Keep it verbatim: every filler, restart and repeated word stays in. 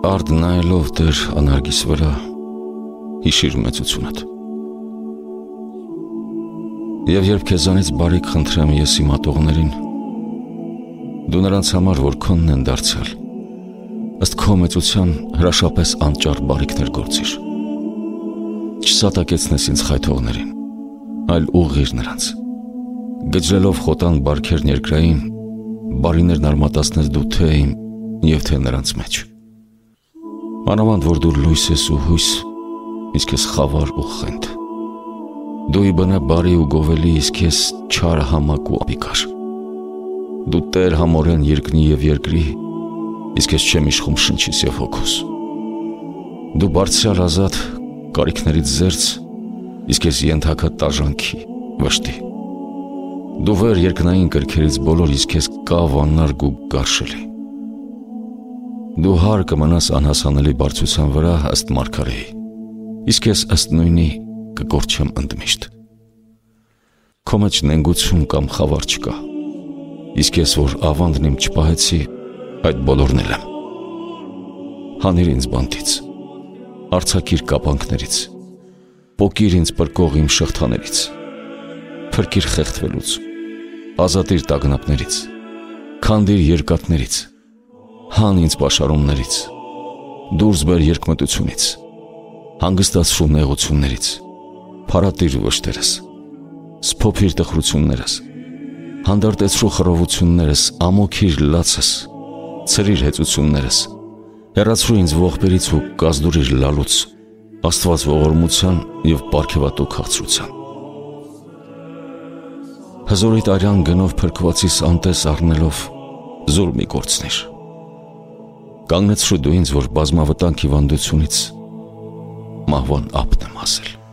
արդ նայելով դեր անարգիս վրա, հիշիր մեծությունդ։ Եվ երբ քեզանից բարիք խնդրեմ ես իմ ատողներին, դու նրանց համար, որ քոնն են դարձյալ, ըստ քո մեծության հրաշապես անճար բարիքներ գործիր։ Չսատակեցնես ինձ խայթողներին, այլ ուղղիր նրանց։ Գջրելով խոտան բարքերն երկրային, բարիներն արմատացնես դու թե իմ և թե նրանց մեջ։ Մանավանդ, որ դու լույս ես ու հույս, իսկ ես խավար ու խենթ։ Դու ի բնե բարի ու գովելի, իսկ ես չար համակ ու ապիկար։ Դու տեր համորեն երկնի և երկրի, իսկ ես չեմ իշխում շնչիս և հոգուս։ Դու բարձրյալ ազատ, կարիքներից զերծ, իսկ ես ենթակա տաժանքի, վշտի։ Դու վեր երկնային կրքերից բոլոր, իսկ ես կավ անարգ ու գարշելի։ Դու հար կմնաս անհասանելի բարձրության վրա ըստ մարգարեի, իսկ ես ըստ նույնի կկորչեմ ընդմիշտ։ Քո մեջ նենգություն կամ խավար չկա, իսկ ես որ ավանդն իմ չպահեցի, այդ բոլորն էլ եմ։ Հանիր ինձ բանտից, արձակիր կապանքներից, պոկիր ինձ պրկող իմ շղթաներից, փրկիր խեղդվելուց, ազատիր տագնապներից, քանդիր երկաթներից, հան ինձ պաշարումներից, դուրս բեր երկմտությունից, հանգստացրու նեղություններից, փարատիր վշտերս, սփոփիր տխրություններս, հանդարտեցրու խռովություններս, ամոքիր լացս, ցրիր հեծություններս, հեռացրու ինձ ողբերից ու կազդուրիր լալուց, Աստված ողորմության և պարգևատու քաղցրության։ Հզորիտ արյան գնով փրկվածիս անտես առնելով զուր մի կորցնիր։ Կանգնեցրու դու ինձ, որ բազմավտանգ հիվանդությունից մահվան ափն եմ հասել։